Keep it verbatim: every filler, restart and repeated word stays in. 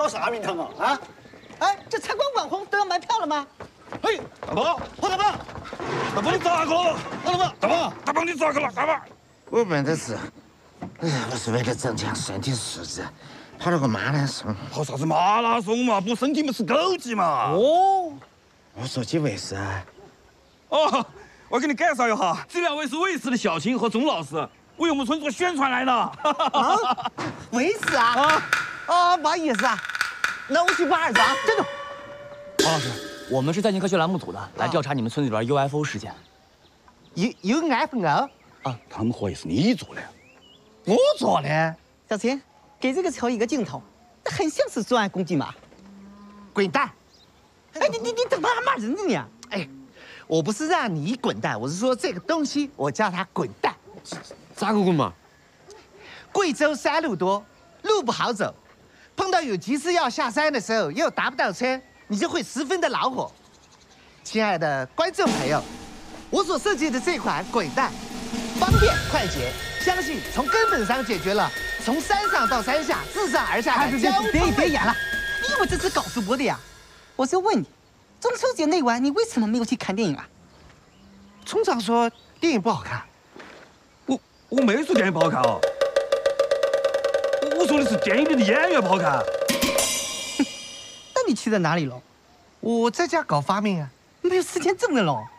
搞啥名堂啊？啊！ 哎，这参观网红都要买票了吗？ 嘿，大宝，黄大宝，大宝你咋个了？黄大宝，大宝，大宝你咋个了？大宝， 我问的是，哎，我是为了增强身体素质，跑了个马拉松。 跑啥子马拉松嘛？不身体嘛是枸杞嘛？ 哦， 我说几位是？ 哦，我给你介绍一下，这两位是卫视的小青和钟老师，为我们村做宣传来的。 啊，卫视啊？啊，啊，不好意思啊，那我去不二庄，站住。 王老师，我们是在线科学栏目组的，来调查你们村里边 U F O 事件。 有有 F O 啊， 他们怀疑是你做的。 我做的。小青，给这个瞅一个镜头，那很像是作案工具嘛。 滚蛋！ 哎，你你你怎么还骂人呢你？ 哎，我不是让你滚蛋，我是说这个东西我叫它滚蛋。 咋个滚嘛？ 贵州山路多，路不好走，碰到有急事要下山的时候又打不到车，你就会十分的恼火。亲爱的观众朋友，我所设计的这款滚蛋，方便快捷，相信从根本上解决了从山上到山下、自上而下的交通。 别别演了，你以为这是搞直播的呀？我就问你，中秋节那晚你为什么没有去看电影啊？ 村长说电影不好看， 我我没说电影不好看哦，我我说的是电影里的演员不好看。 那你去在哪里了？ 我在家搞发明啊。 没有时间挣了喽。